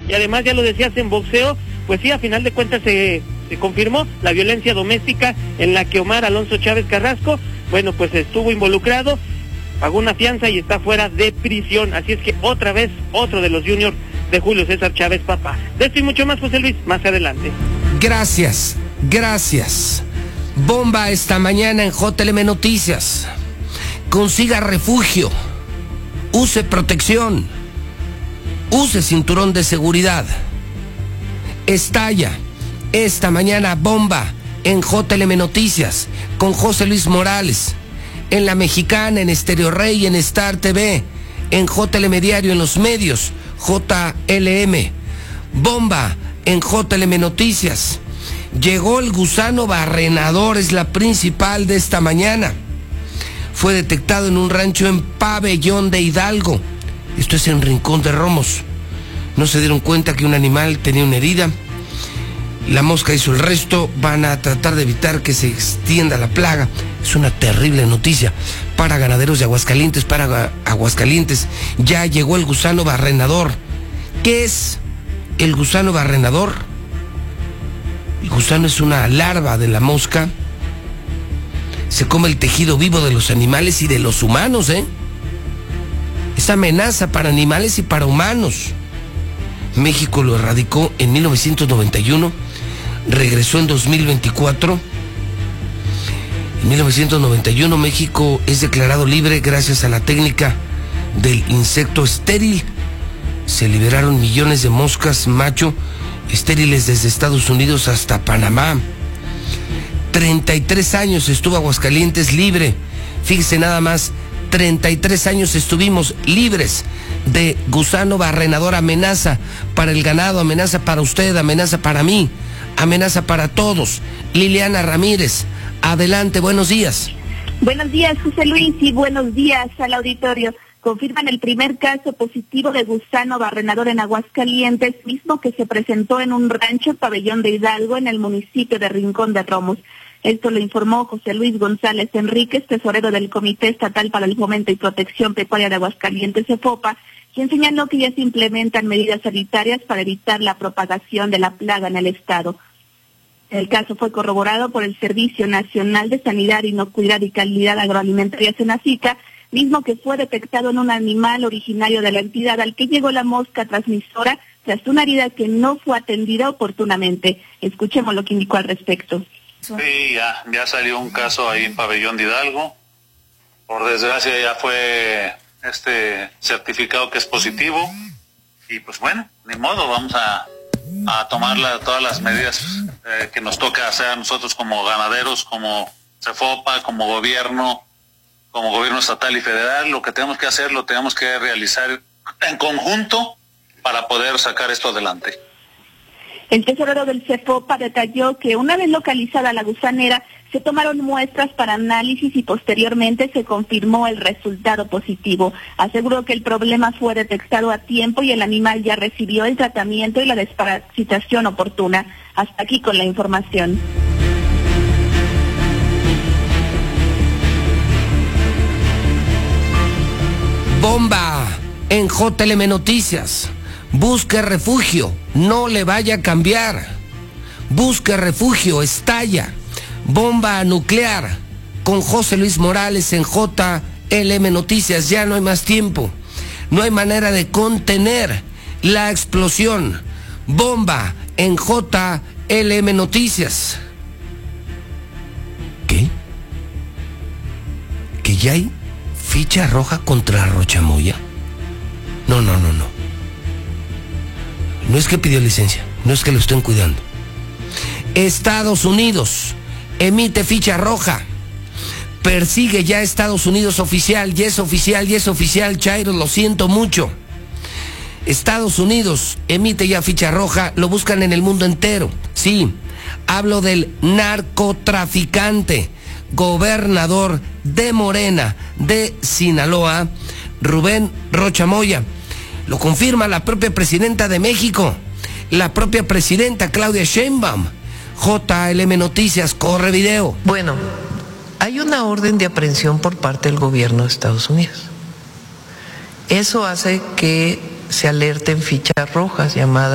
Y además, ya lo decías, en boxeo, pues sí, a final de cuentas se confirmó la violencia doméstica en la que Omar Alonso Chávez Carrasco, bueno, pues estuvo involucrado, pagó una fianza y está fuera de prisión. Así es que otra vez, otro de los juniors de Julio César Chávez, papá. De esto y mucho más, José Luis, más adelante. Gracias. Bomba esta mañana en JLM Noticias. Consiga refugio. Use protección. Use cinturón de seguridad. Estalla esta mañana bomba en JLM Noticias con José Luis Morales. En La Mexicana, en Estéreo Rey, en Star TV, en JLM Diario, en los medios, JLM. Bomba en JLM Noticias. Llegó el gusano barrenador, es la principal de esta mañana. Fue detectado en un rancho en Pabellón de Hidalgo. Esto es en Rincón de Romos. No se dieron cuenta que un animal tenía una herida. La mosca hizo el resto. Van a tratar de evitar que se extienda la plaga. Es una terrible noticia para ganaderos de Aguascalientes, Ya llegó el gusano barrenador. ¿Qué es el gusano barrenador? El gusano es una larva de la mosca. Se come el tejido vivo de los animales y de los humanos, Es amenaza para animales y para humanos. México lo erradicó en 1991, regresó en 2024. En 1991 México es declarado libre gracias a la técnica del insecto estéril. Se liberaron millones de moscas macho estériles desde Estados Unidos hasta Panamá. 33 años estuvo Aguascalientes libre. Fíjese nada más, 33 años estuvimos libres de gusano barrenador. Amenaza para el ganado, amenaza para usted, amenaza para mí, amenaza para todos. Liliana Ramírez, adelante, buenos días. Buenos días, José Luis, y buenos días al auditorio. Confirman el primer caso positivo de gusano barrenador en Aguascalientes, mismo que se presentó en un rancho Pabellón de Hidalgo en el municipio de Rincón de Romos. Esto lo informó José Luis González Enríquez, tesorero del Comité Estatal para el Fomento y Protección Pecuaria de Aguascalientes, CEFOPA, quien señaló que ya se implementan medidas sanitarias para evitar la propagación de la plaga en el estado. El caso fue corroborado por el Servicio Nacional de Sanidad, Inocuidad y Calidad Agroalimentaria, SENACICA, mismo que fue detectado en un animal originario de la entidad al que llegó la mosca transmisora tras una herida que no fue atendida oportunamente. Escuchemos lo que indicó al respecto. Sí, ya salió un caso ahí en Pabellón de Hidalgo. Por desgracia ya fue certificado que es positivo. Y pues bueno, ni modo, vamos a tomar todas las medidas que nos toca hacer a nosotros como ganaderos, como CEFOPA, como gobierno estatal y federal. Lo que tenemos que hacer, lo tenemos que realizar en conjunto para poder sacar esto adelante. El tesorero del CEFOPA detalló que una vez localizada la gusanera, se tomaron muestras para análisis y posteriormente se confirmó el resultado positivo. Aseguró que el problema fue detectado a tiempo y el animal ya recibió el tratamiento y la desparasitación oportuna. Hasta aquí con la información. Bomba en JLM Noticias. Busque refugio, no le vaya a cambiar. Busque refugio, estalla. Bomba nuclear con José Luis Morales en JLM Noticias. Ya no hay más tiempo. No hay manera de contener la explosión. Bomba en JLM Noticias. ¿Qué? ¿Que ya hay ficha roja contra Rochamoya? No. No es que pidió licencia, no es que lo estén cuidando. Estados Unidos emite ficha roja. Persigue ya Estados Unidos oficial, y es oficial, Chairo, lo siento mucho. Estados Unidos emite ya ficha roja, lo buscan en el mundo entero. Sí, hablo del narcotraficante, gobernador de Morena, de Sinaloa, Rubén Rochamoya. Lo confirma la propia presidenta de México, la propia presidenta Claudia Sheinbaum. JLM Noticias, corre video. Bueno, hay una orden de aprehensión por parte del gobierno de Estados Unidos. Eso hace que se alerten fichas rojas llamadas